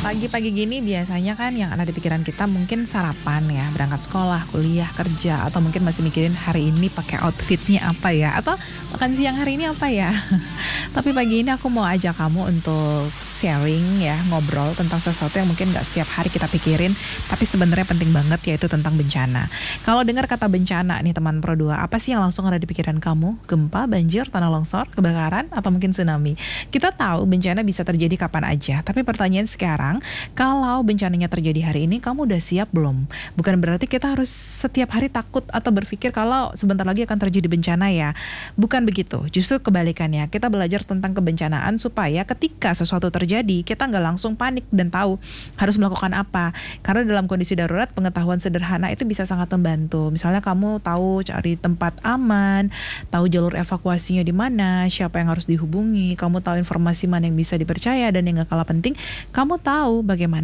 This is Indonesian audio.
Pagi-pagi gini biasanya kan yang ada di pikiran kita mungkin sarapan ya, berangkat sekolah, kuliah, kerja, atau mungkin masih mikirin hari ini pakai outfitnya apa ya, atau makan siang hari ini apa ya. Tapi pagi ini aku mau ajak kamu untuk sharing ya, ngobrol tentang sesuatu yang mungkin gak setiap hari kita pikirin, tapi sebenarnya penting banget, yaitu tentang bencana. Kalau dengar kata bencana nih teman Pro 2, apa sih yang langsung ada di pikiran kamu? Gempa, banjir, tanah longsor, kebakaran, atau mungkin tsunami? Kita tahu bencana bisa terjadi kapan aja, tapi pertanyaan sekarang, kalau bencananya terjadi hari ini, kamu udah siap belum? Bukan berarti kita harus setiap hari takut atau berpikir kalau sebentar lagi akan terjadi bencana ya. Bukan begitu, justru kebalikannya. Kita belajar tentang kebencanaan supaya ketika sesuatu terjadi, kita nggak langsung panik dan tahu harus melakukan apa. Karena dalam kondisi darurat, pengetahuan sederhana itu bisa sangat membantu. Misalnya kamu tahu cari tempat aman, tahu jalur evakuasinya di mana, siapa yang harus dihubungi, kamu tahu informasi mana yang bisa dipercaya, dan yang nggak kalah penting, kamu tahu bagaimana